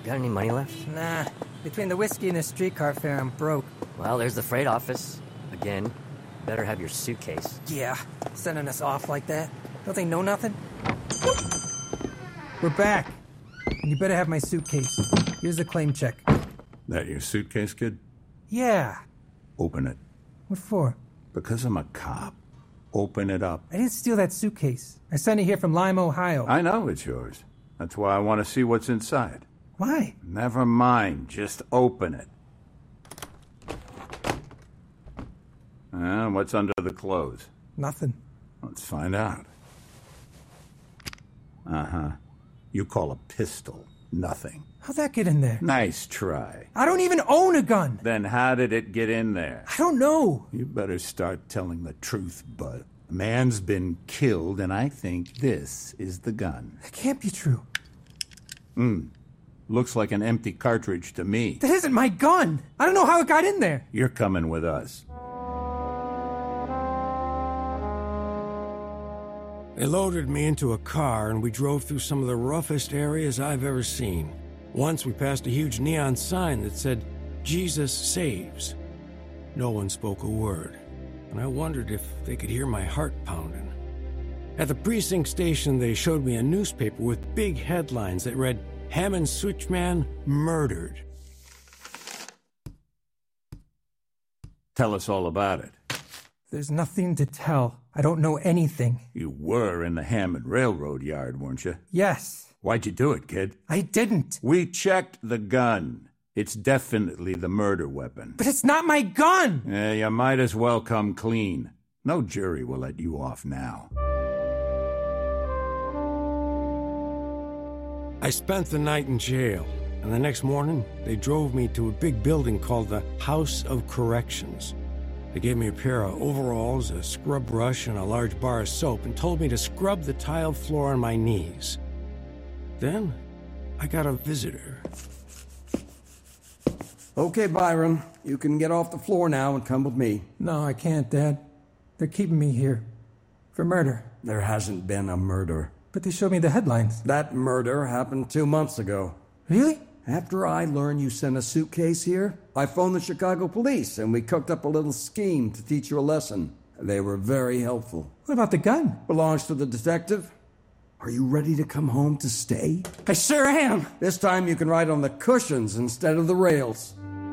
Got any money left? Nah. Between the whiskey and the streetcar fare, I'm broke. Well, there's the freight office. Again. Better have your suitcase. Yeah. Sending us off like that. Don't they know nothing? We're back. And you better have my suitcase. Here's the claim check. That your suitcase, kid? Yeah. Open it. What for? Because I'm a cop. Open it up. I didn't steal that suitcase. I sent it here from Lime, Ohio. I know it's yours. That's why I want to see what's inside. Why? Never mind. Just open it. What's under the clothes? Nothing. Let's find out. You call a pistol nothing. How'd that get in there? Nice try. I don't even own a gun. Then how did it get in there? I don't know. You better start telling the truth, bud. A man's been killed, and I think this is the gun. That can't be true. Looks like an empty cartridge to me. That isn't my gun. I don't know how it got in there. You're coming with us. They loaded me into a car, and we drove through some of the roughest areas I've ever seen. Once we passed a huge neon sign that said, "Jesus saves." No one spoke a word, and I wondered if they could hear my heart pounding. At the precinct station, they showed me a newspaper with big headlines that read, "Hammond Switchman murdered." Tell us all about it. There's nothing to tell. I don't know anything. You were in the Hammond Railroad yard, weren't you? Yes. Why'd you do it, kid? I didn't. We checked the gun. It's definitely the murder weapon. But it's not my gun! You might as well come clean. No jury will let you off now. I spent the night in jail, and the next morning, they drove me to a big building called the House of Corrections. They gave me a pair of overalls, a scrub brush, and a large bar of soap, and told me to scrub the tiled floor on my knees. Then, I got a visitor. Okay, Byron, you can get off the floor now and come with me. No, I can't, Dad. They're keeping me here. For murder. There hasn't been a murder. But they showed me the headlines. That murder happened 2 months ago. Really? After I learned you sent a suitcase here, I phoned the Chicago police and we cooked up a little scheme to teach you a lesson. They were very helpful. What about the gun? Belongs to the detective. Are you ready to come home to stay? I sure am. This time you can ride on the cushions instead of the rails.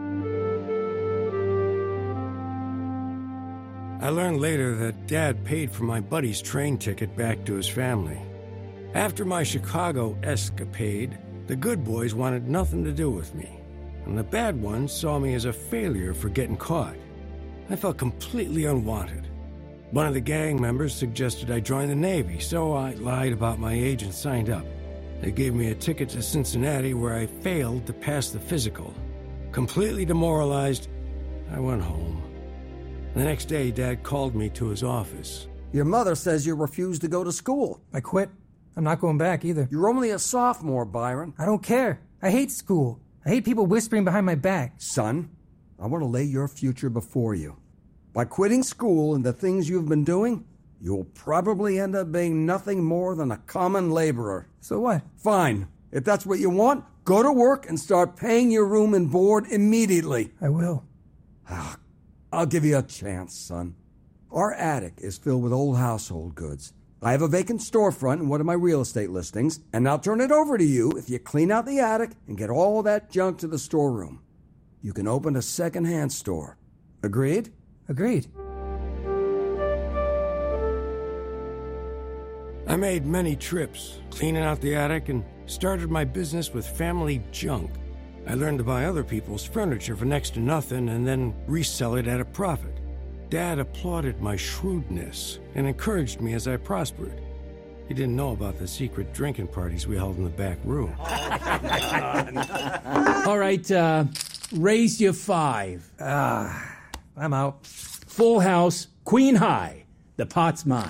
I learned later that Dad paid for my buddy's train ticket back to his family. After my Chicago escapade, the good boys wanted nothing to do with me, and the bad ones saw me as a failure for getting caught. I felt completely unwanted. One of the gang members suggested I join the Navy, so I lied about my age and signed up. They gave me a ticket to Cincinnati where I failed to pass the physical. Completely demoralized, I went home. The next day, Dad called me to his office. Your mother says you refused to go to school. I quit. I'm not going back either. You're only a sophomore, Byron. I don't care. I hate school. I hate people whispering behind my back. Son, I want to lay your future before you. By quitting school and the things you've been doing, you'll probably end up being nothing more than a common laborer. So what? Fine. If that's what you want, go to work and start paying your room and board immediately. I will. I'll give you a chance, son. Our attic is filled with old household goods. I have a vacant storefront in one of my real estate listings, and I'll turn it over to you if you clean out the attic and get all that junk to the storeroom. You can open a second-hand store. Agreed? Agreed. I made many trips, cleaning out the attic, and started my business with family junk. I learned to buy other people's furniture for next to nothing and then resell it at a profit. Dad applauded my shrewdness and encouraged me as I prospered. He didn't know about the secret drinking parties we held in the back room. All right, raise your 5. I'm out. Full house, queen high. The pot's mine.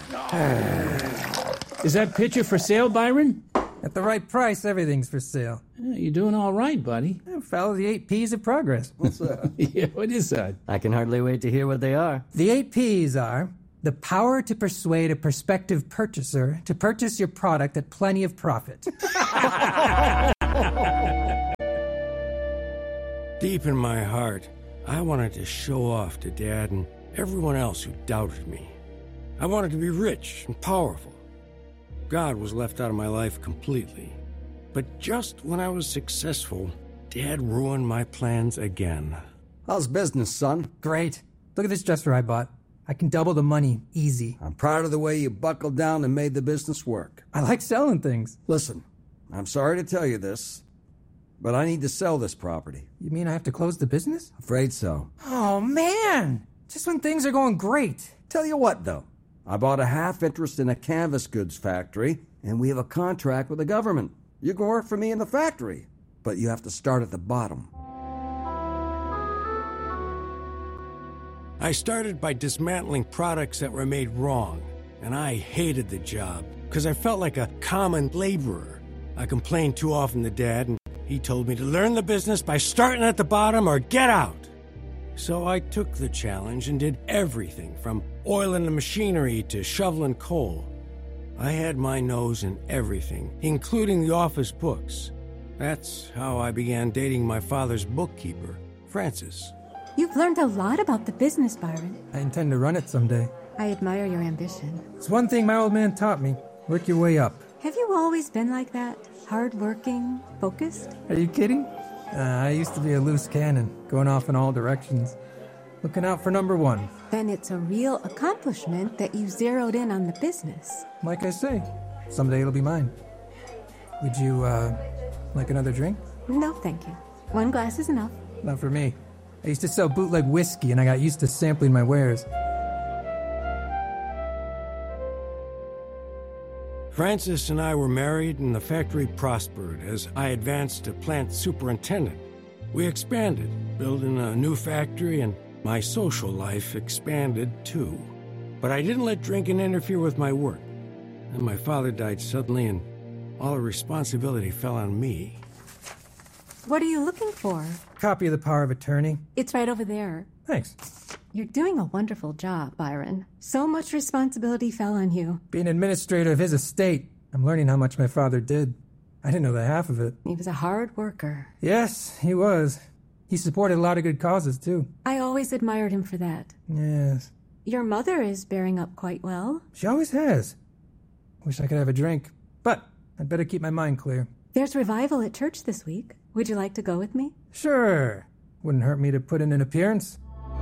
Is that picture for sale, Byron? At the right price, everything's for sale. Yeah, you're doing all right, buddy. Follow the 8 P's of progress. What's that? Yeah, what is that? I can hardly wait to hear what they are. The 8 P's are the power to persuade a prospective purchaser to purchase your product at plenty of profit. Deep in my heart, I wanted to show off to Dad and everyone else who doubted me. I wanted to be rich and powerful. God was left out of my life completely. But just when I was successful, Dad ruined my plans again. How's business, son? Great. Look at this dresser I bought. I can double the money, easy. I'm proud of the way you buckled down and made the business work. I like selling things. Listen, I'm sorry to tell you this, but I need to sell this property. You mean I have to close the business? Afraid so. Oh, man! Just when things are going great. Tell you what, though. I bought a half interest in a canvas goods factory, and we have a contract with the government. You can work for me in the factory, but you have to start at the bottom. I started by dismantling products that were made wrong, and I hated the job because I felt like a common laborer. I complained too often to Dad, and he told me to learn the business by starting at the bottom or get out. So I took the challenge and did everything from oiling the machinery to shoveling coal. I had my nose in everything, including the office books. That's how I began dating my father's bookkeeper, Frances. You've learned a lot about the business, Byron. I intend to run it someday. I admire your ambition. It's one thing my old man taught me. Work your way up. Have you always been like that? Hard-working, focused? Are you kidding? I used to be a loose cannon, going off in all directions. Looking out for number one. Then it's a real accomplishment that you zeroed in on the business. Like I say, someday it'll be mine. Would you, like another drink? No, thank you. One glass is enough. Not for me. I used to sell bootleg whiskey, and I got used to sampling my wares. Frances and I were married, and the factory prospered as I advanced to plant superintendent. We expanded, building a new factory, and my social life expanded too. But I didn't let drinking interfere with my work. And my father died suddenly, and all the responsibility fell on me. What are you looking for? Copy of the power of attorney. It's right over there. Thanks. You're doing a wonderful job, Byron. So much responsibility fell on you. Being administrator of his estate, I'm learning how much my father did. I didn't know the half of it. He was a hard worker. Yes, he was. He supported a lot of good causes, too. I always admired him for that. Yes. Your mother is bearing up quite well. She always has. Wish I could have a drink. But I'd better keep my mind clear. There's revival at church this week. Would you like to go with me? Sure. Wouldn't hurt me to put in an appearance.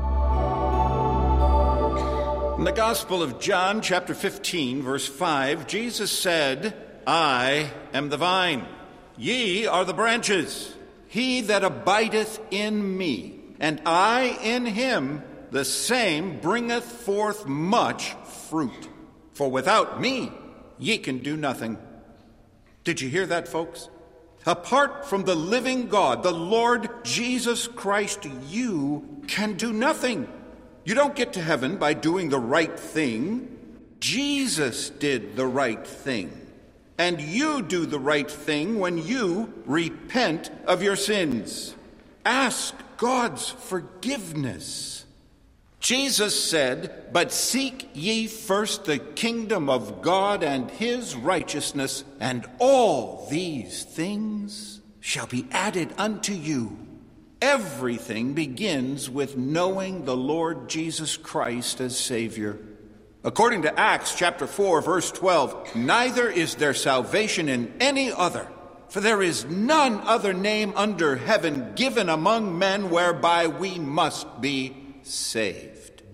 In the Gospel of John, chapter 15, verse 5, Jesus said, I am the vine, ye are the branches. He that abideth in me, and I in him, the same bringeth forth much fruit. For without me, ye can do nothing. Did you hear that, folks? Apart from the living God, the Lord Jesus Christ, you can do nothing. You don't get to heaven by doing the right thing. Jesus did the right thing. And you do the right thing when you repent of your sins. Ask God's forgiveness. Jesus said, but seek ye first the kingdom of God and his righteousness, and all these things shall be added unto you. Everything begins with knowing the Lord Jesus Christ as Savior. According to Acts chapter 4, verse 12, neither is there salvation in any other, for there is none other name under heaven given among men whereby we must be saved.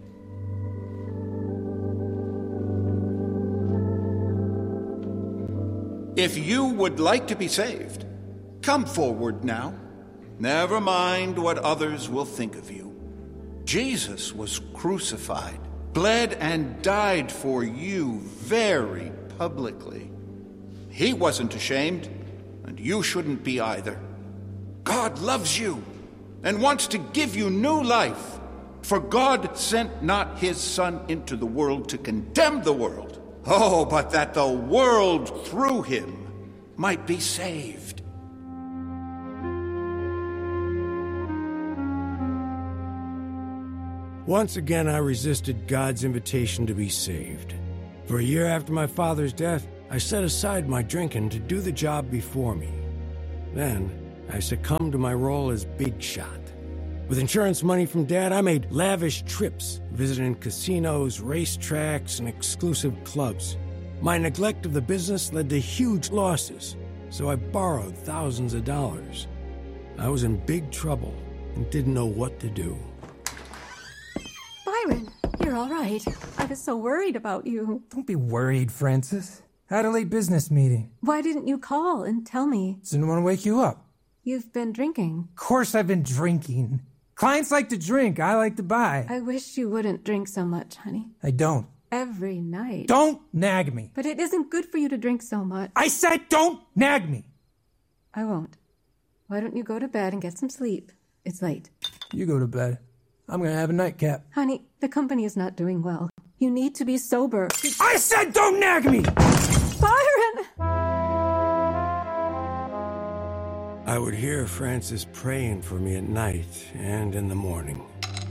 If you would like to be saved, come forward now. Never mind what others will think of you. Jesus was crucified, bled and died for you very publicly. He wasn't ashamed, and you shouldn't be either. God loves you and wants to give you new life. For God sent not his Son into the world to condemn the world. Oh, but that the world through him might be saved. Once again, I resisted God's invitation to be saved. For a year after my father's death, I set aside my drinking to do the job before me. Then, I succumbed to my role as big shot. With insurance money from Dad, I made lavish trips, visiting casinos, racetracks, and exclusive clubs. My neglect of the business led to huge losses, so I borrowed thousands of dollars. I was in big trouble and didn't know what to do. Byron, you're all right. I was so worried about you. Don't be worried, Francis. Had a late business meeting. Why didn't you call and tell me? Didn't want to wake you up. You've been drinking. Of course I've been drinking. Clients like to drink. I like to buy. I wish you wouldn't drink so much, honey. I don't. Every night. Don't nag me. But it isn't good for you to drink so much. I said don't nag me. I won't. Why don't you go to bed and get some sleep? It's late. You go to bed. I'm going to have a nightcap. Honey, the company is not doing well. You need to be sober. I said don't nag me! Byron! I would hear Francis praying for me at night and in the morning.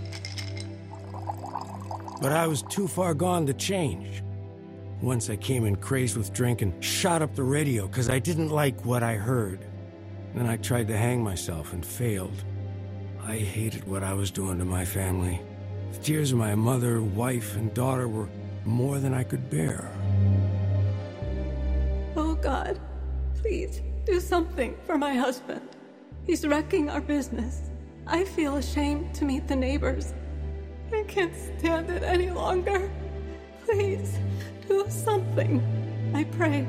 But I was too far gone to change. Once I came in crazed with drink and shot up the radio because I didn't like what I heard. Then I tried to hang myself and failed. I hated what I was doing to my family. The tears of my mother, wife, and daughter were more than I could bear. Oh, God, please do something for my husband. He's wrecking our business. I feel ashamed to meet the neighbors. I can't stand it any longer. Please do something, I pray.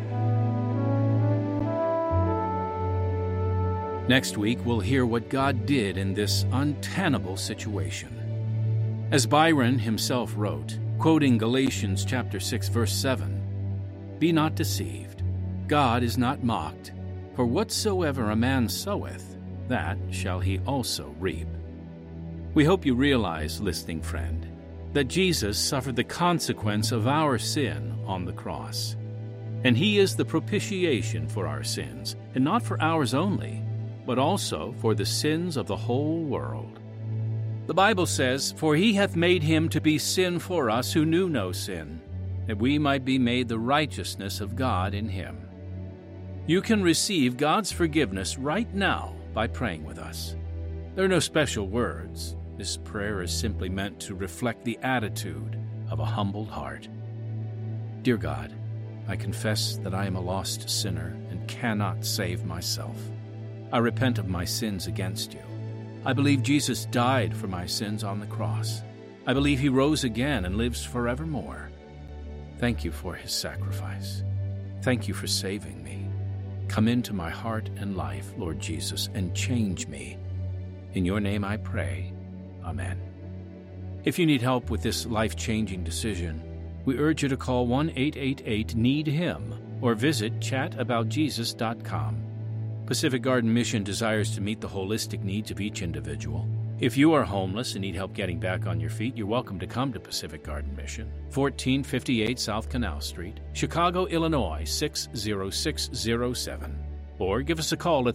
Next week, we'll hear what God did in this untenable situation. As Byron himself wrote, quoting Galatians chapter 6, verse 7, "Be not deceived. God is not mocked. For whatsoever a man soweth, that shall he also reap." We hope you realize, listening friend, that Jesus suffered the consequence of our sin on the cross. And he is the propitiation for our sins, and not for ours only, but also for the sins of the whole world. The Bible says, "For he hath made him to be sin for us who knew no sin, that we might be made the righteousness of God in him." You can receive God's forgiveness right now by praying with us. There are no special words. This prayer is simply meant to reflect the attitude of a humbled heart. Dear God, I confess that I am a lost sinner and cannot save myself. I repent of my sins against you. I believe Jesus died for my sins on the cross. I believe he rose again and lives forevermore. Thank you for his sacrifice. Thank you for saving me. Come into my heart and life, Lord Jesus, and change me. In your name I pray. Amen. If you need help with this life-changing decision, we urge you to call 1-888-NEED-HIM or visit chataboutjesus.com. Pacific Garden Mission desires to meet the holistic needs of each individual. If you are homeless and need help getting back on your feet, you're welcome to come to Pacific Garden Mission, 1458 South Canal Street, Chicago, Illinois, 60607. Or give us a call at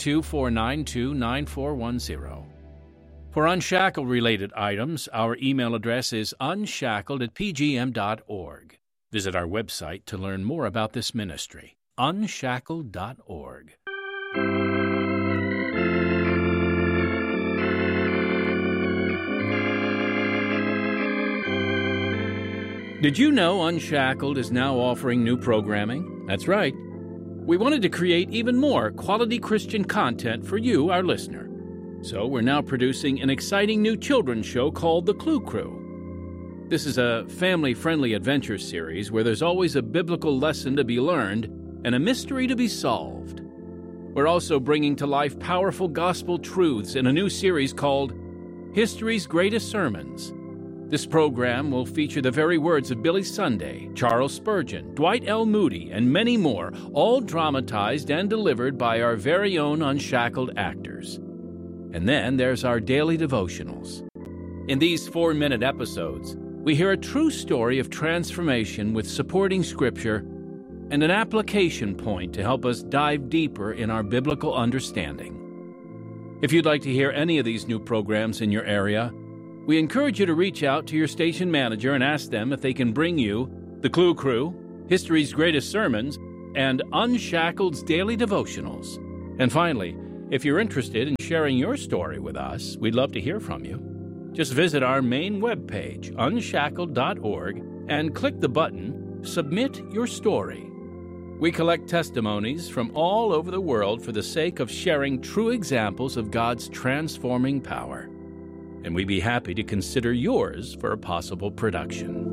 312-492-9410. For Unshackled-related items, our email address is unshackled@pgm.org. Visit our website to learn more about this ministry, unshackled.org. Did you know Unshackled is now offering new programming? That's right. We wanted to create even more quality Christian content for you, our listener. So we're now producing an exciting new children's show called The Clue Crew. This is a family-friendly adventure series where there's always a biblical lesson to be learned and a mystery to be solved. We're also bringing to life powerful gospel truths in a new series called History's Greatest Sermons. This program will feature the very words of Billy Sunday, Charles Spurgeon, Dwight L. Moody, and many more, all dramatized and delivered by our very own Unshackled actors. And then there's our daily devotionals. In these 4-minute episodes, we hear a true story of transformation with supporting scripture and an application point to help us dive deeper in our biblical understanding. If you'd like to hear any of these new programs in your area, we encourage you to reach out to your station manager and ask them if they can bring you The Clue Crew, History's Greatest Sermons, and Unshackled's Daily Devotionals. And finally, If you're interested in sharing your story with us, we'd love to hear from you. Just visit our main webpage, unshackled.org, and click the button, Submit Your Story. We collect testimonies from all over the world for the sake of sharing true examples of God's transforming power. And we'd be happy to consider yours for a possible production.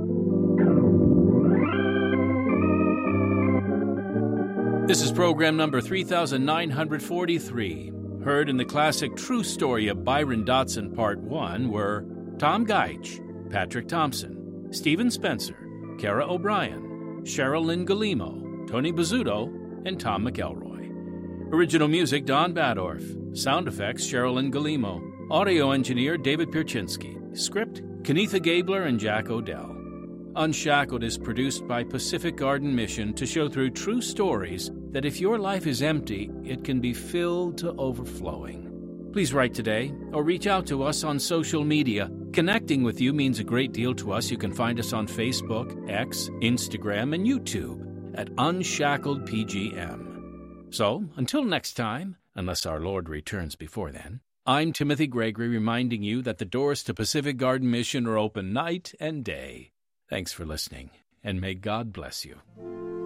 This is program number 3943. Heard in the classic True Story of Byron Dotson Part 1 were Tom Geich, Patrick Thompson, Stephen Spencer, Kara O'Brien, Cheryl Lynn Galimo, Tony Bizzuto, and Tom McElroy. Original music, Don Badorf. Sound effects, Cheryl Lynn Galimo. Audio engineer, David Pierczynski. Script, Kenitha Gabler and Jack Odell. Unshackled is produced by Pacific Garden Mission to show through true stories that if your life is empty, it can be filled to overflowing. Please write today or reach out to us on social media. Connecting with you means a great deal to us. You can find us on Facebook, X, Instagram, and YouTube at Unshackled PGM. So, until next time, unless our Lord returns before then, I'm Timothy Gregory reminding you that the doors to Pacific Garden Mission are open night and day. Thanks for listening, and may God bless you.